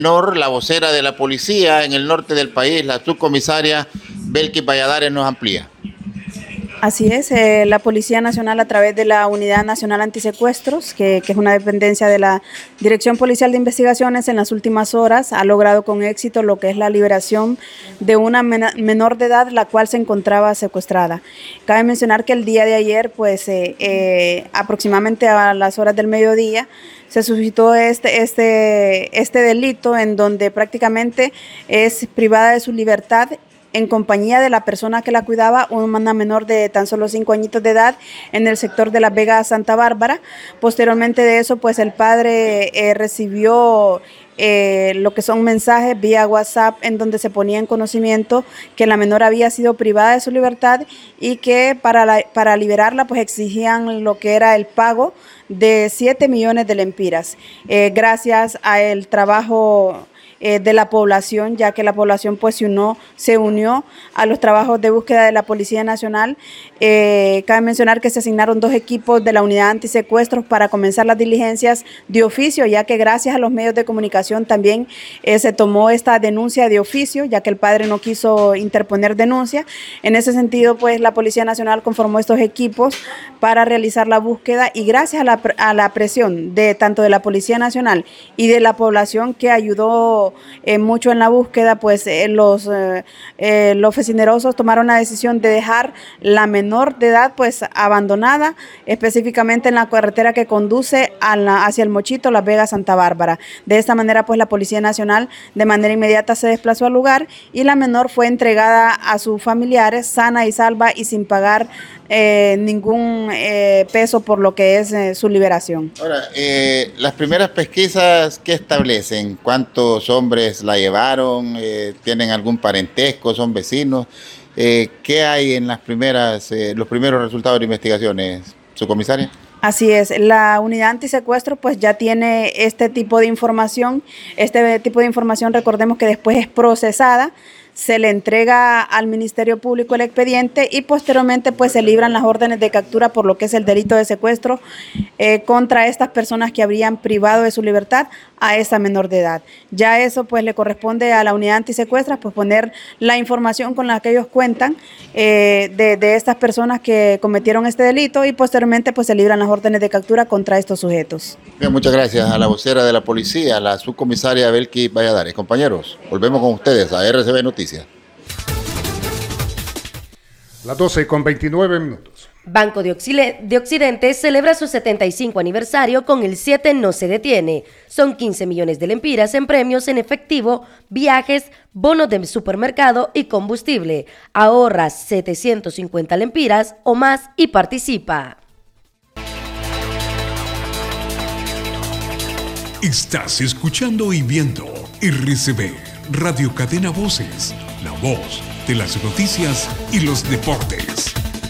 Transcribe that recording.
La vocera de la policía en el norte del país, la subcomisaria Belkis Valladares, nos amplía. Así es, la Policía Nacional a través de la Unidad Nacional Antisecuestros, que es una dependencia de la Dirección Policial de Investigaciones, en las últimas horas ha logrado con éxito lo que es la liberación de una menor de edad, la cual se encontraba secuestrada. Cabe mencionar que el día de ayer, pues aproximadamente a las horas del mediodía, se suscitó este delito en donde prácticamente es privada de su libertad en compañía de la persona que la cuidaba, una menor de tan solo 5 añitos de edad, en el sector de Las Vegas, Santa Bárbara. Posteriormente de eso, pues el padre recibió lo que son mensajes vía WhatsApp en donde se ponía en conocimiento que la menor había sido privada de su libertad y que para liberarla pues exigían lo que era el pago de 7 millones de lempiras. Gracias al trabajo de la población, ya que la población pues se unió a los trabajos de búsqueda de la Policía Nacional. Cabe mencionar que se asignaron 2 equipos de la Unidad Antisecuestros para comenzar las diligencias de oficio, ya que gracias a los medios de comunicación también se tomó esta denuncia de oficio, ya que el padre no quiso interponer denuncia. En ese sentido, pues la Policía Nacional conformó estos equipos para realizar la búsqueda y gracias a la presión de tanto de la Policía Nacional y de la población que ayudó mucho en la búsqueda, pues los oficinerosos tomaron la decisión de dejar la menor de edad pues abandonada, específicamente en la carretera que conduce hacia el Mochito, Las Vegas, Santa Bárbara. De esta manera pues la Policía Nacional de manera inmediata se desplazó al lugar y la menor fue entregada a sus familiares sana y salva y sin pagar ningún peso por lo que es su liberación. Ahora, las primeras pesquisas, ¿qué establecen? ¿Cuántos hombres la llevaron? ¿Tienen algún parentesco? ¿Son vecinos? ¿Qué hay en los primeros resultados de investigaciones, subcomisaria? Así es, la unidad antisecuestro pues ya tiene este tipo de información. Este tipo de información, recordemos que después es procesada, se le entrega al Ministerio Público el expediente y posteriormente pues se libran las órdenes de captura por lo que es el delito de secuestro contra estas personas que habrían privado de su libertad a esa menor de edad. Ya eso pues le corresponde a la unidad antisecuestras pues poner la información con la que ellos cuentan de estas personas que cometieron este delito y posteriormente pues se libran las órdenes de captura contra estos sujetos. Bien, muchas gracias a la vocera de la policía, la subcomisaria Belkis Valladares. Compañeros, volvemos con ustedes a RCB Noticias. Las 12:29. Banco de Occidente celebra su 75 aniversario con el 7 no se detiene. Son 15 millones de lempiras en premios en efectivo, viajes, bonos de supermercado y combustible. Ahorra 750 lempiras o más y participa. Estás escuchando y viendo RCB, Radio Cadena Voces, la voz de las noticias y los deportes.